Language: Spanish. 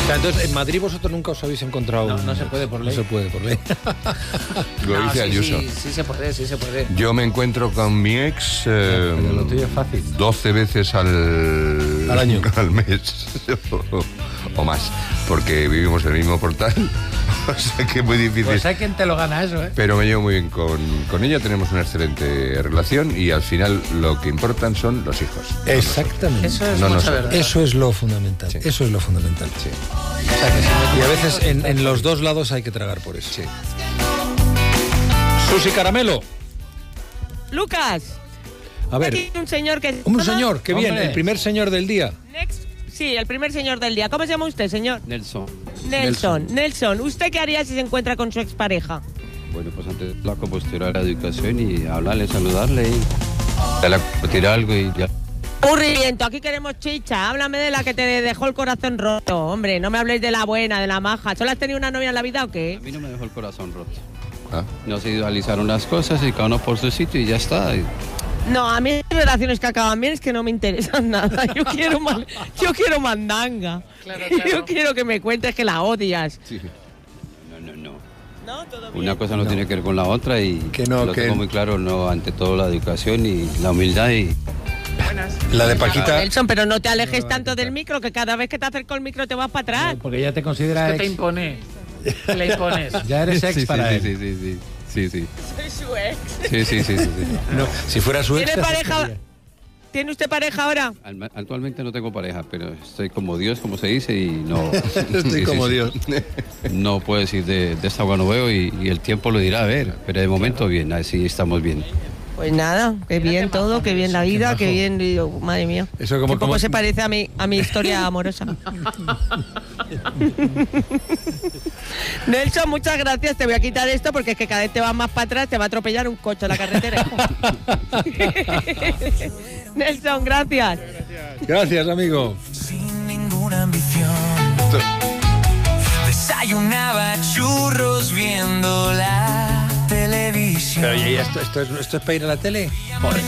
O sea, entonces, en Madrid vosotros nunca os habéis encontrado... No se puede por ley. No se puede por ley. Lo dice Ayuso. Sí se puede. Yo me encuentro con mi ex Pero lo tuyo es fácil. 12 veces al año. Al mes. O más. Porque vivimos en el mismo portal. O sea que es muy difícil. Pues hay quien te lo gana eso, ¿eh? Pero me llevo muy bien con ella, tenemos una excelente relación y al final lo que importan son los hijos. Exactamente. Eso es No, mucha no, verdad. Eso es lo fundamental. Sí. Eso es lo fundamental. Sí. O sea, que si no- Y a veces en los dos lados hay que tragar por eso. Sí. Susi Caramelo. Lucas, A ver, aquí hay un señor que... un señor, qué bien, Hombre. el primer señor del día. Sí, el primer señor del día. ¿Cómo se llama usted, señor? Nelson. Nelson, ¿usted qué haría si se encuentra con su expareja? Bueno, pues antes la compostura de la educación y hablarle, saludarle y darle a tirar algo y ya. Aburrimiento, aquí queremos chicha. Háblame de la que te dejó el corazón roto. Hombre, no me habléis de la buena, de la maja. ¿Solo has tenido una novia en la vida o qué? A mí no me dejó el corazón roto. Ah. Nos idealizaron las cosas y cada uno por su sitio y ya está. No, a mí las relaciones que acaban bien es que no me interesan nada. Yo quiero mandanga. Claro. Yo quiero que me cuentes que la odias. Sí. No. ¿No? ¿Todo bien? Una cosa no tiene que ver con la otra y Que no, lo que- tengo muy claro, no, ante todo la educación y la humildad y La de Paquita. Nelson, pero no te alejes tanto del micro, que cada vez que te acerco el micro te vas para atrás. Porque ya te considera Es que te ex. impone. Le impones. Ya eres ex sí, para sí, él. sí. Soy su ex. Sí. No, si fuera su ex. ¿Tiene te pareja? aceptaría. ¿Tiene usted pareja ahora? Actualmente no tengo pareja, pero estoy como Dios, como se dice, y no... Estoy como Dios. No puedo decir de esta agua no veo y el tiempo lo dirá, a ver, pero de momento bien, así estamos bien. Pues nada, qué bien todo, qué bien la vida, qué bien... Madre mía. Eso como- Qué poco como- se parece a mi historia amorosa. Nelson, muchas gracias. Te voy a quitar esto porque es que cada vez te vas más para atrás, te va a atropellar un coche en la carretera. Nelson, gracias. Gracias, amigo. Sin ninguna ambición. Desayunaba churros viendo la televisión. Pero ¿y esto es para ir a la tele?